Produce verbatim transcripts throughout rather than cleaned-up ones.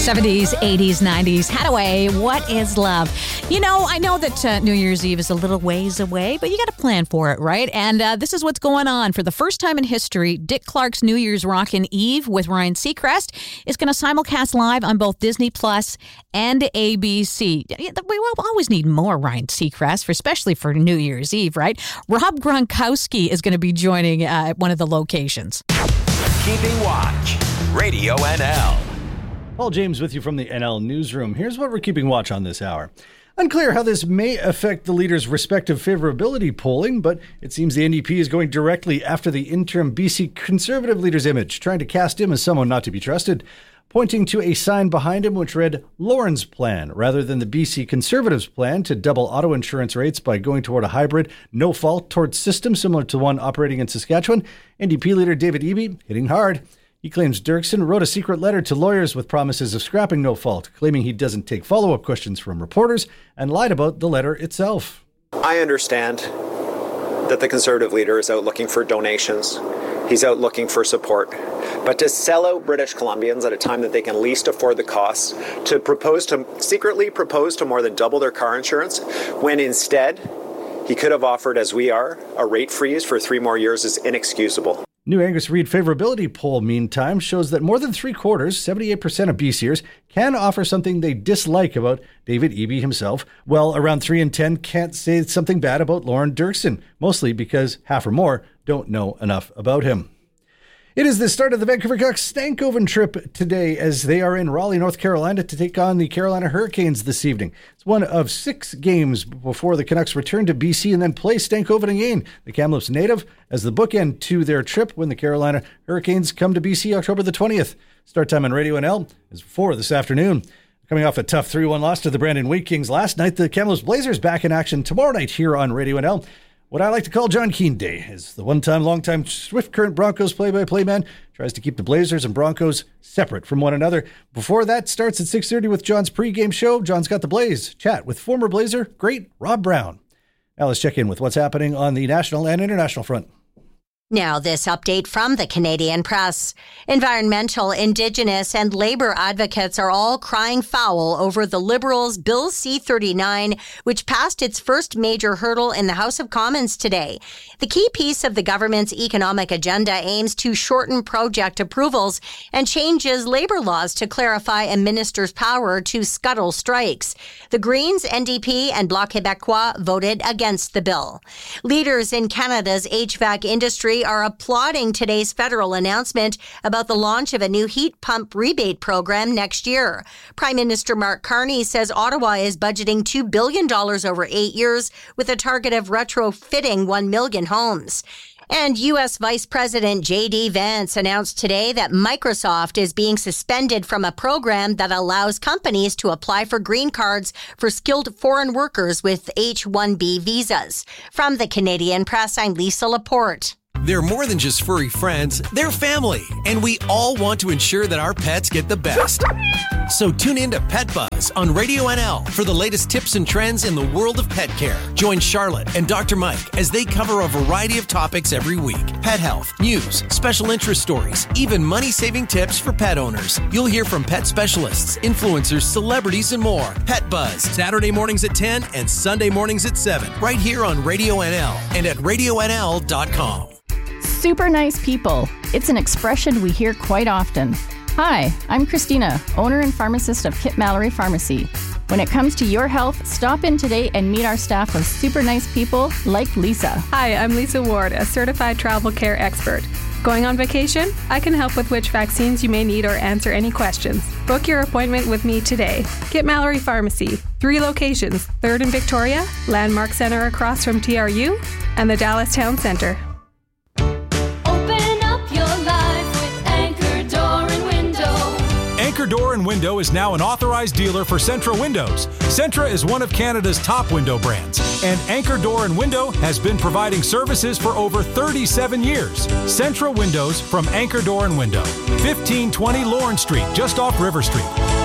seventies, eighties, nineties. Hadaway, What is Love? You know, I know that uh, New Year's Eve is a little ways away, but you got to plan for it, right? And uh, this is what's going on. For the first time in history, Dick Clark's New Year's Rockin' Eve with Ryan Seacrest is going to simulcast live on both Disney Plus and A B C. We will always need more Ryan Seacrest, for, especially for New Year's Eve, right? Rob Gronkowski is going to be joining uh, at one of the locations. Keeping Watch, Radio N L. Paul James with you from the N L Newsroom. Here's what we're keeping watch on this hour. Unclear how this may affect the leaders' respective favorability polling, but it seems the N D P is going directly after the interim B C Conservative leader's image, trying to cast him as someone not to be trusted, pointing to a sign behind him which read Lauren's plan, rather than the B C Conservatives' plan to double auto insurance rates by going toward a hybrid, no-fault tort system similar to one operating in Saskatchewan. N D P leader David Eby hitting hard. He claims Dirksen wrote a secret letter to lawyers with promises of scrapping no fault, claiming he doesn't take follow-up questions from reporters, and lied about the letter itself. I understand that the Conservative leader is out looking for donations. He's out looking for support. But to sell out British Columbians at a time that they can least afford the costs, to propose to secretly propose to more than double their car insurance, when instead he could have offered, as we are, a rate freeze for three more years is inexcusable. New Angus Reid favorability poll, meantime, shows that more than three quarters, seventy-eight percent of BCers, can offer something they dislike about David Eby himself, while around three in ten can't say something bad about Lauren Dirksen, mostly because half or more don't know enough about him. It is the start of the Vancouver Canucks Stankoven trip today as they are in Raleigh, North Carolina to take on the Carolina Hurricanes this evening. It's one of six games before the Canucks return to B C and then play Stankoven again, the Kamloops native, as the bookend to their trip when the Carolina Hurricanes come to B C October the twentieth. Start time on Radio N L is four this afternoon. Coming off a tough three one loss to the Brandon Wheat Kings last night, the Kamloops Blazers back in action tomorrow night here on Radio N L. What I like to call John Keane Day, as the one-time, long-time Swift Current Broncos play-by-play man tries to keep the Blazers and Broncos separate from one another. Before that starts at six thirty with John's pregame show, John's Got the Blaze. Chat with former Blazer, great Rob Brown. Now let's check in with what's happening on the national and international front. Now, this update from the Canadian Press. Environmental, Indigenous, and Labour advocates are all crying foul over the Liberals' Bill C thirty-nine, which passed its first major hurdle in the House of Commons today. The key piece of the government's economic agenda aims to shorten project approvals and changes labour laws to clarify a minister's power to scuttle strikes. The Greens, N D P, and Bloc Québécois voted against the bill. Leaders in Canada's H V A C industry are applauding today's federal announcement about the launch of a new heat pump rebate program next year. Prime Minister Mark Carney says Ottawa is budgeting two billion dollars over eight years with a target of retrofitting one million homes. And U S Vice President J D Vance announced today that Microsoft is being suspended from a program that allows companies to apply for green cards for skilled foreign workers with H one B visas. From the Canadian Press, I'm Lisa Laporte. They're more than just furry friends, they're family, and we all want to ensure that our pets get the best. So tune in to Pet Buzz on Radio N L for the latest tips and trends in the world of pet care. Join Charlotte and Doctor Mike as they cover a variety of topics every week. Pet health, news, special interest stories, even money-saving tips for pet owners. You'll hear from pet specialists, influencers, celebrities, and more. Pet Buzz, Saturday mornings at ten and Sunday mornings at seven, right here on Radio N L and at radio n l dot com. Super nice people. It's an expression we hear quite often. Hi, I'm Christina, owner and pharmacist of Kit Mallory Pharmacy. When it comes to your health, stop in today and meet our staff of super nice people like Lisa. Hi, I'm Lisa Ward, a certified travel care expert. Going on vacation? I can help with which vaccines you may need or answer any questions. Book your appointment with me today. Kit Mallory Pharmacy. Three locations, third in Victoria, Landmark Center across from T R U, and the Dallas Town Center. Anchor Door and Window is now an authorized dealer for Centra Windows. Centra is one of Canada's top window brands, and Anchor Door and Window has been providing services for over thirty-seven years. Centra Windows from Anchor Door and Window, fifteen twenty Lawrence Street, just off River Street.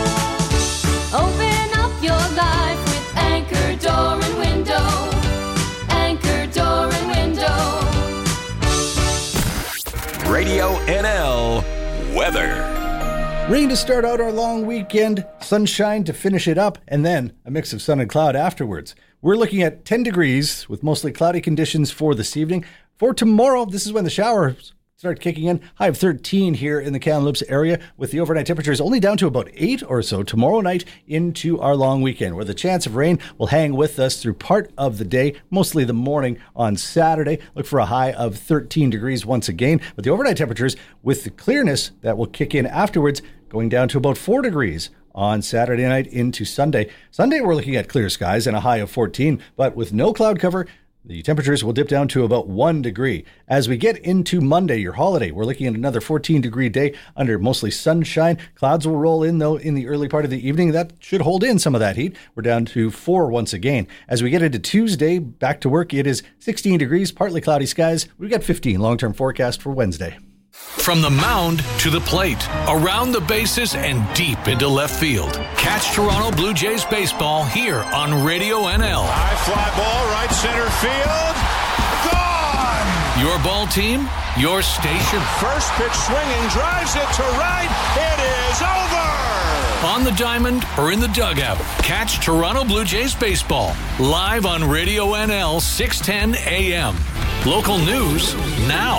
Open up your life with Anchor Door and Window. Anchor Door and Window. Radio N L Weather. Rain to start out our long weekend, sunshine to finish it up, and then a mix of sun and cloud afterwards. We're looking at ten degrees with mostly cloudy conditions for this evening. For tomorrow, this is when the showers start kicking in. High of thirteen here in the Kamloops area, with the overnight temperatures only down to about eight or so tomorrow night into our long weekend, where the chance of rain will hang with us through part of the day, mostly the morning on Saturday. Look for a high of thirteen degrees once again, but the overnight temperatures with the clearness that will kick in afterwards going down to about four degrees on Saturday night into Sunday. Sunday, we're looking at clear skies and a high of fourteen, but with no cloud cover, the temperatures will dip down to about one degree. As we get into Monday, your holiday, we're looking at another fourteen degree day under mostly sunshine. Clouds will roll in, though, in the early part of the evening. That should hold in some of that heat. We're down to four once again. As we get into Tuesday, back to work, it is sixteen degrees, partly cloudy skies. We've got fifteen long-term forecast for Wednesday. From the mound to the plate, around the bases and deep into left field. Catch Toronto Blue Jays baseball here on Radio N L. High fly ball, right center field. Gone! Your ball team, your station. First pitch swinging, drives it to right. It is over! On the diamond or in the dugout, catch Toronto Blue Jays baseball live on Radio N L six ten A M. Local news now.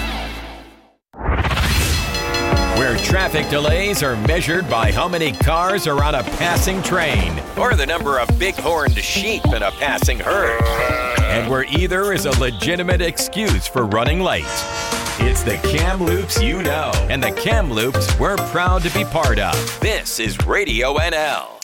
Where traffic delays are measured by how many cars are on a passing train or the number of big-horned sheep in a passing herd. And where either is a legitimate excuse for running late. It's the Kamloops you know, and the Kamloops we're proud to be part of. This is Radio N L.